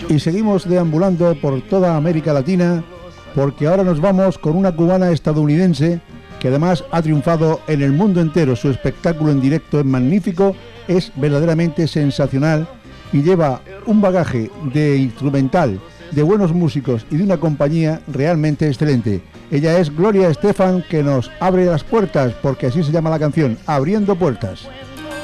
Y seguimos deambulando por toda América Latina, porque ahora nos vamos con una cubana estadounidense que además ha triunfado en el mundo entero. Su espectáculo en directo es magnífico, es verdaderamente sensacional y lleva un bagaje de instrumental, de buenos músicos y de una compañía realmente excelente. Ella es Gloria Estefan, que nos abre las puertas, porque así se llama la canción, Abriendo Puertas.